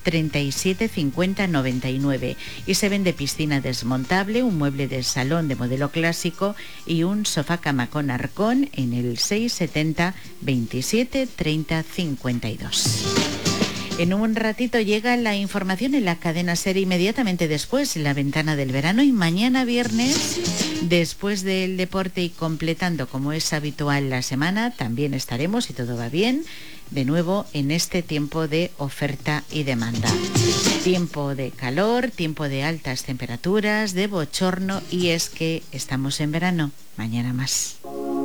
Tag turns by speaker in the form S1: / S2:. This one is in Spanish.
S1: 37 50 99 y se vende piscina desmontable, un mueble de salón de modelo clásico y un sofá cama con arcón en el 670 27 30 52. En un ratito llega la información en la cadena SER, inmediatamente después la ventana del verano, y mañana viernes, después del deporte y completando como es habitual la semana, también estaremos, si todo va bien, de nuevo en este tiempo de oferta y demanda. Tiempo de calor, tiempo de altas temperaturas, de bochorno, y es que estamos en verano. Mañana más.